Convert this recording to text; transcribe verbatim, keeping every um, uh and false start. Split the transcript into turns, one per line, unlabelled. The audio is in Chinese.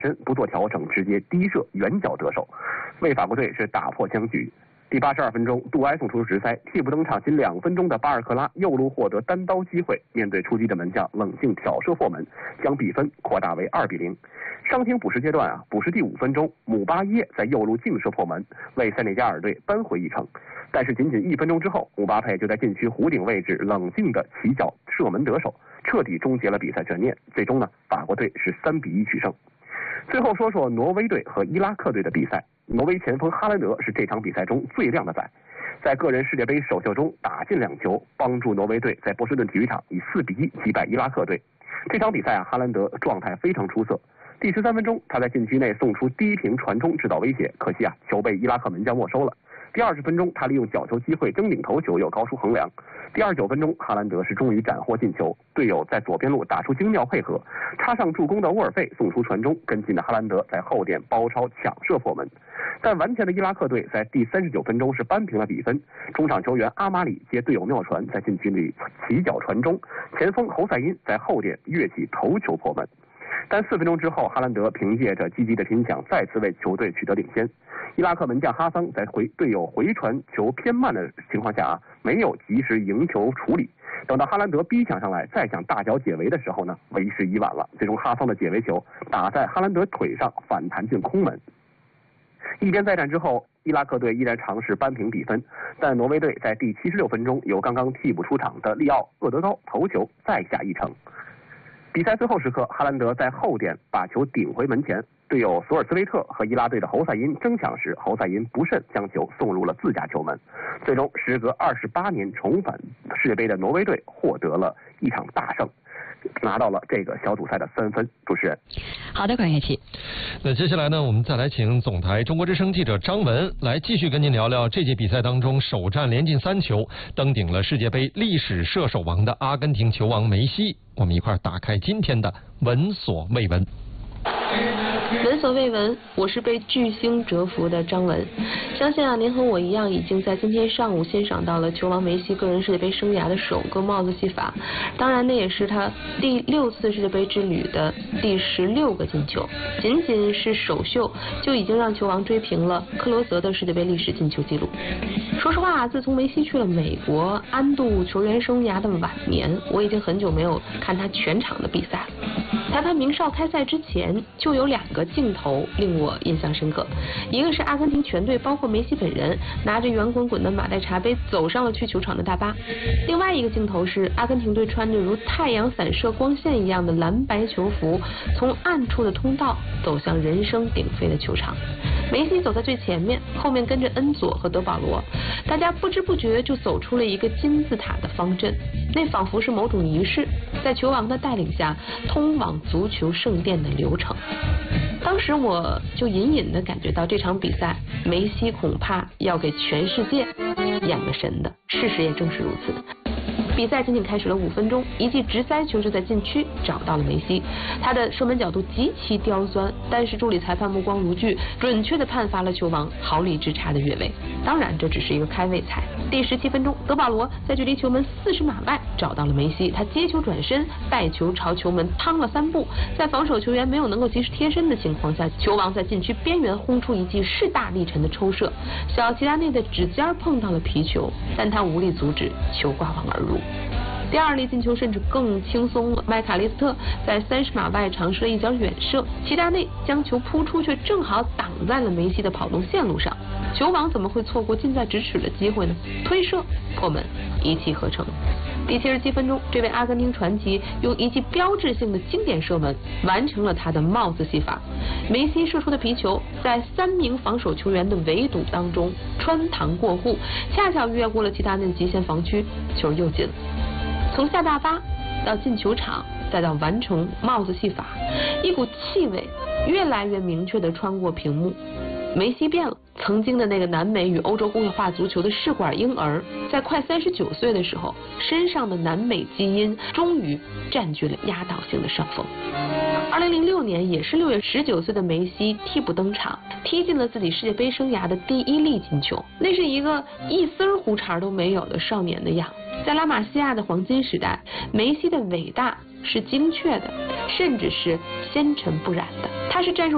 身不做调整，直接低射远角得手，为法国队是打破僵局。第八十二分钟，杜埃送出直塞，替补登场仅两分钟的巴尔克拉右路获得单刀机会，面对出击的门将冷静挑射破门，将比分扩大为二比零。伤停补时阶段啊，补时第五分钟，姆巴耶在右路劲射破门，为塞内加尔队扳回一城。但是仅仅一分钟之后，姆巴佩就在禁区弧顶位置冷静的起脚射门得手，彻底终结了比赛悬念。最终呢，法国队是三比一取胜。最后说说挪威队和伊拉克队的比赛。挪威前锋哈兰德是这场比赛中最亮的仔，在个人世界杯首秀中打进两球，帮助挪威队在波士顿体育场以四比一击败伊拉克队。这场比赛啊，哈兰德状态非常出色。第十三分钟，他在禁区内送出低平传中制造威胁，可惜啊，球被伊拉克门将没收了。第二十分钟，他利用角球机会争顶头球，又高出横梁。第二十九分钟，哈兰德是终于斩获进球，队友在左边路打出精妙配合，插上助攻的沃尔费送出传中，跟进的哈兰德在后点包抄抢射破门。但顽强的伊拉克队在第三十九分钟是扳平了比分，中场球员阿马里接队友妙传，在禁区里起脚传中，前锋侯赛因在后点跃起头球破门。但四分钟之后，哈兰德凭借着积极的拼抢，再次为球队取得领先。伊拉克门将哈桑在回队友回传球偏慢的情况下啊，没有及时赢球处理。等到哈兰德逼抢上来，再想大脚解围的时候呢，为时已晚了。最终哈桑的解围球打在哈兰德腿上，反弹进空门。一边再战之后，伊拉克队依然尝试扳平比分，但挪威队在第七十六分钟由刚刚替补出场的利奥厄德高头球再下一城。比赛最后时刻，哈兰德在后点把球顶回门前，队友索尔斯维特和伊拉队的侯赛因争抢时，侯赛因不慎将球送入了自家球门。最终，时隔二十八年重返世界杯的挪威队获得了一场大胜，拿到了这个小组赛的三分。主持人，
好的，管乐器。
那接下来呢，我们再来请总台中国之声记者张文来继续跟您聊聊这届比赛当中首战连进三球，登顶了世界杯历史射手王的阿根廷球王梅西。我们一块打开今天的闻所未闻。
闻所未闻，我是被巨星折服的张文。相信啊，您和我一样，已经在今天上午欣赏到了球王梅西个人世界杯生涯的首个帽子戏法。当然，那也是他第六次世界杯之旅的第十六个进球。仅仅是首秀就已经让球王追平了克罗泽的世界杯历史进球纪录。说实话，自从梅西去了美国安度球员生涯的晚年，我已经很久没有看他全场的比赛了。裁判鸣哨开赛之前，就有两个镜头令我印象深刻。一个是阿根廷全队，包括梅西本人，拿着圆滚滚的马黛茶杯走上了去球场的大巴。另外一个镜头是阿根廷队穿着如太阳散射光线一样的蓝白球服，从暗处的通道走向人声鼎沸的球场。梅西走在最前面，后面跟着恩佐和德保罗，大家不知不觉就走出了一个金字塔的方阵，那仿佛是某种仪式，在球王的带领下通往足球圣殿的流程。当时我就隐隐地感觉到这场比赛梅西恐怕要给全世界演个神的，事实也正是如此。比赛仅仅开始了五分钟，一记直塞球就在禁区找到了梅西，他的射门角度极其刁钻，但是助理裁判目光如炬，准确地判罚了球王毫厘之差的越位。当然这只是一个开胃菜。第十七分钟，德保罗在距离球门四十码外找到了梅西，他接球转身带球朝球门趟了三步，在防守球员没有能够及时贴身的情况下，球王在禁区边缘轰出一记势大力沉的抽射，小齐达内的指尖碰到了皮球，但他无力阻止，球挂网而入。第二粒进球甚至更轻松了，麦卡利斯特在三十码外尝试了一脚远射，齐达内将球扑出，却正好挡在了梅西的跑动线路上。球王怎么会错过近在咫尺的机会呢？推射破门，一气呵成。第七十七分钟，这位阿根廷传奇用一记标志性的经典射门完成了他的帽子戏法。梅西射出的皮球在三名防守球员的围堵当中穿膛过户，恰巧越过了齐达内的极限防区，球又进了。从下大巴到进球场，再到完成帽子戏法，一股气味越来越明确地穿过屏幕。梅西变了，曾经的那个南美与欧洲工业化足球的试管婴儿，在快三十九岁的时候，身上的南美基因终于占据了压倒性的上风。二零零六年，也是六月十九岁的梅西替补登场，踢进了自己世界杯生涯的第一粒进球。那是一个一丝胡茬都没有的少年的样子。在拉玛西亚的黄金时代，梅西的伟大是精确的，甚至是纤尘不染的。他是战术